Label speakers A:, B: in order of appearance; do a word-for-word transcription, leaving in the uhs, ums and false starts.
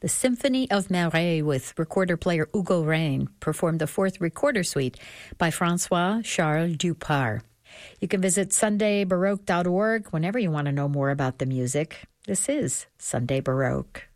A: The Symphony of Marais with recorder-player Hugo Rein performed the fourth recorder suite by François-Charles Dupart. You can visit sunday baroque dot org whenever you want to know more about the music. This is Sunday Baroque.